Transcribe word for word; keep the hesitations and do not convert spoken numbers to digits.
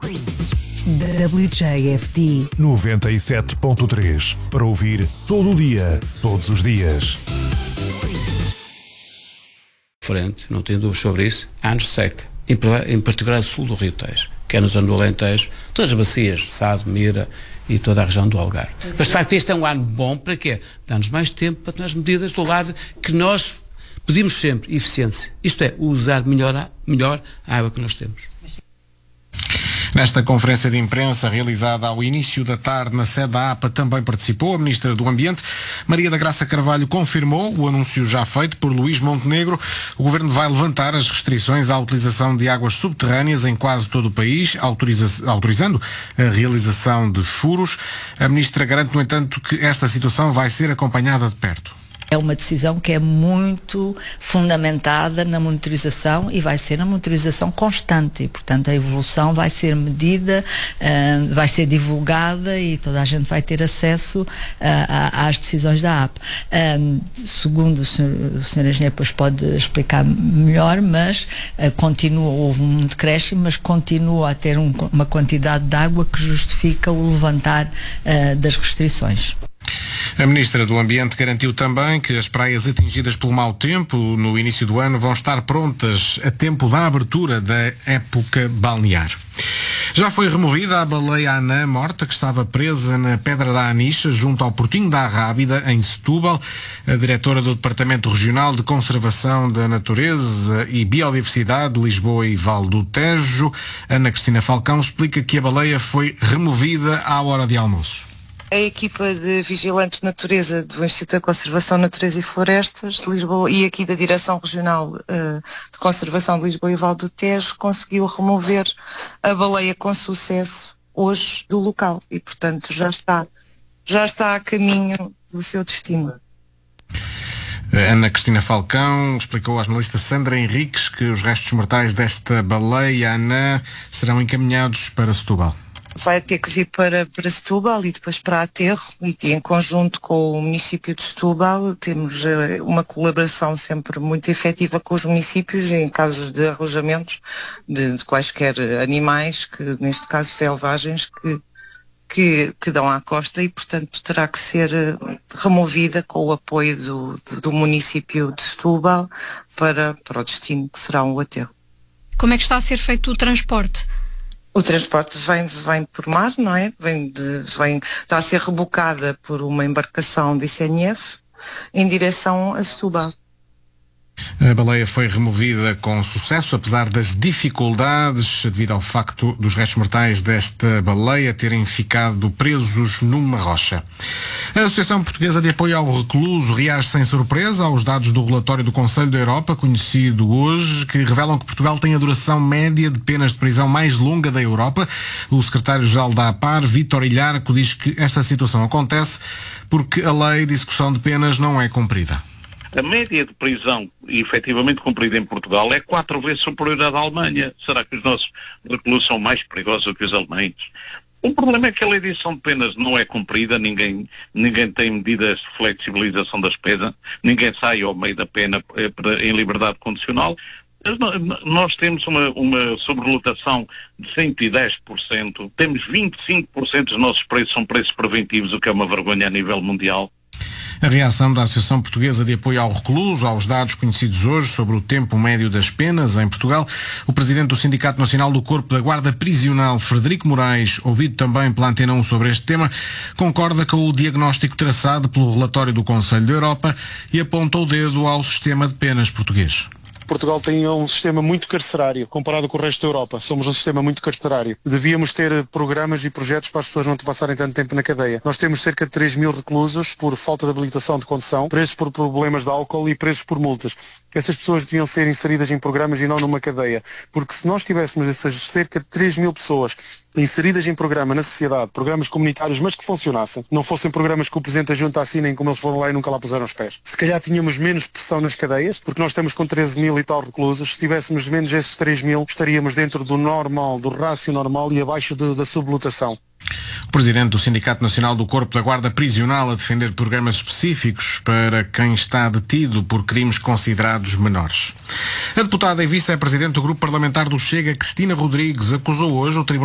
W J F D noventa e sete ponto três, para ouvir todo o dia, todos os dias. Frente, não tenho dúvidas sobre isso, anos de seca, em, em particular o sul do Rio Tejo, que é na zona do Alentejo, todas as bacias, Sado, Mira e toda a região do Algarve. Mas de facto este é um ano bom para quê? Dá-nos mais tempo para tomar as medidas do lado que nós pedimos sempre, eficiência. Isto é, usar melhor, melhor a água que nós temos. Nesta conferência de imprensa realizada ao início da tarde na sede da A P A também participou a Ministra do Ambiente. Maria da Graça Carvalho confirmou o anúncio já feito por Luís Montenegro. O Governo vai levantar as restrições à utilização de águas subterrâneas em quase todo o país, autoriza- autorizando a realização de furos. A Ministra garante, no entanto, que esta situação vai ser acompanhada de perto. É uma decisão que é muito fundamentada na monitorização e vai ser na monitorização constante e, portanto, a evolução vai ser medida, uh, vai ser divulgada e toda a gente vai ter acesso uh, a, às decisões da A P A. Um, segundo o senhor, o senhor Engenheiro depois pode explicar melhor, mas uh, continua, houve um decréscimo, mas continua a ter um, uma quantidade de água que justifica o levantar uh, das restrições. A Ministra do Ambiente garantiu também que as praias atingidas pelo mau tempo no início do ano vão estar prontas a tempo da abertura da época balnear. Já foi removida a baleia anã morta que estava presa na Pedra da Anixa, junto ao Portinho da Arrábida, em Setúbal. A diretora do Departamento Regional de Conservação da Natureza e Biodiversidade de Lisboa e Val do Tejo, Ana Cristina Falcão, explica que a baleia foi removida à hora de almoço. A equipa de vigilantes de natureza do Instituto de Conservação, Natureza e Florestas de Lisboa e aqui da Direção Regional uh, de Conservação de Lisboa e Val do Tejo conseguiu remover a baleia com sucesso hoje do local e, portanto, já está, já está a caminho do seu destino. Ana Cristina Falcão explicou à jornalista Sandra Henriques que os restos mortais desta baleia anã serão encaminhados para Setúbal. Vai ter que vir para, para Setúbal e depois para Aterro e em conjunto com o município de Setúbal temos uh, uma colaboração sempre muito efetiva com os municípios em casos de arrojamentos de, de quaisquer animais, que neste caso selvagens, que, que, que dão à costa e portanto terá que ser uh, removida com o apoio do, do, do município de Setúbal para, para o destino que será o Aterro. Como é que está a ser feito o transporte? O transporte vem, vem por mar, não é? Vem de, vem, está a ser rebocada por uma embarcação do I C N F em direção a Setúbal. A baleia foi removida com sucesso, apesar das dificuldades devido ao facto dos restos mortais desta baleia terem ficado presos numa rocha. A Associação Portuguesa de Apoio ao Recluso reage sem surpresa aos dados do relatório do Conselho da Europa, conhecido hoje, que revelam que Portugal tem a duração média de penas de prisão mais longa da Europa. O secretário-geral da APAR, Vítor Ilharco, diz que esta situação acontece porque a lei de execução de penas não é cumprida. A média de prisão efetivamente cumprida em Portugal é quatro vezes superior à da Alemanha. Será que os nossos reclusos são mais perigosos que os alemães? O problema é que a lei de execução de penas não é cumprida, ninguém, ninguém tem medidas de flexibilização das penas, ninguém sai ao meio da pena em liberdade condicional. Nós temos uma, uma sobrelotação de cento e dez por cento, temos vinte e cinco por cento dos nossos preços são preços preventivos, o que é uma vergonha a nível mundial. A reação da Associação Portuguesa de Apoio ao Recluso aos dados conhecidos hoje sobre o tempo médio das penas em Portugal. O presidente do Sindicato Nacional do Corpo da Guarda Prisional, Frederico Moraes, ouvido também pela Antena um sobre este tema, concorda com o diagnóstico traçado pelo relatório do Conselho da Europa e aponta o dedo ao sistema de penas português. Portugal tem um sistema muito carcerário comparado com o resto da Europa. Somos um sistema muito carcerário. Devíamos ter programas e projetos para as pessoas não passarem tanto tempo na cadeia. Nós temos cerca de três mil reclusos por falta de habilitação de condução, presos por problemas de álcool e presos por multas. Essas pessoas deviam ser inseridas em programas e não numa cadeia. Porque se nós tivéssemos essas cerca de três mil pessoas inseridas em programa na sociedade, programas comunitários, mas que funcionassem, não fossem programas que o Presidente da Junta assinem como eles foram lá e nunca lá puseram os pés. Se calhar tínhamos menos pressão nas cadeias, porque nós estamos com treze mil e tal reclusos. Se tivéssemos menos esses três mil, estaríamos dentro do normal, do rácio normal e abaixo de, da sublotação. O presidente do Sindicato Nacional do Corpo da Guarda Prisional a defender programas específicos para quem está detido por crimes considerados menores. A deputada e vice-presidente do Grupo Parlamentar do Chega, Cristina Rodrigues, acusou hoje o Tribunal